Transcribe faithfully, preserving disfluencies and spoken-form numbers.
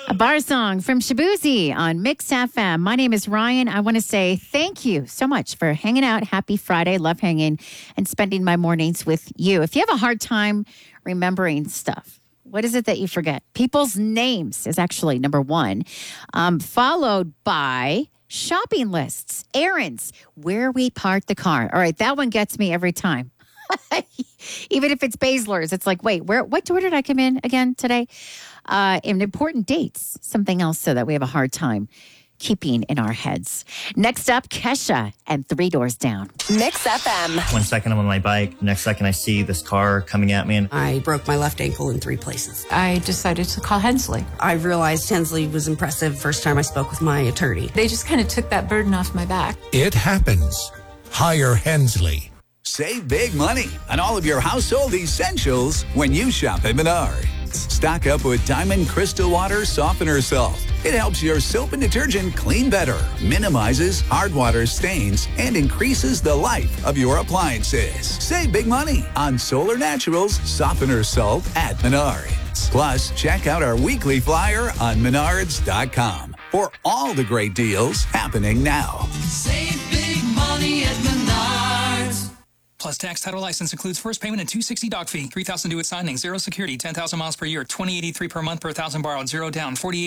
A bar song from Shabuzi on Mix F M. My name is Ryan. I want to say thank you so much for hanging out. Happy Friday. Love hanging and spending my mornings with you. If you have a hard time remembering stuff, what is it that you forget? People's names is actually number one, um, followed by shopping lists, errands, where we park the car. All right, that one gets me every time. Even if it's Baszler's, it's like, wait, where? What door did I come in again today? Uh, and important dates, something else so that we have a hard time keeping in our heads. Next up, Kesha and Three Doors Down. Mix F M. One second I'm on my bike, next second I see this car coming at me. And I broke my left ankle in three places. I decided to call Hensley. I realized Hensley was impressive first time I spoke with my attorney. They just kind of took that burden off my back. It happens. Hire Hensley. Save big money on all of your household essentials when you shop at Menards. Stock up with Diamond Crystal Water Softener Salt. It helps your soap and detergent clean better, minimizes hard water stains, and increases the life of your appliances. Save big money on Solar Naturals Softener Salt at Menards. Plus, check out our weekly flyer on menards dot com for all the great deals happening now. Save big money at Menards. Plus tax, title, license includes first payment and two hundred sixty dollars doc fee, three thousand dollars due at signing, zero security, ten thousand miles per year, twenty eighty-three per month per thousand borrowed, zero down, forty-eight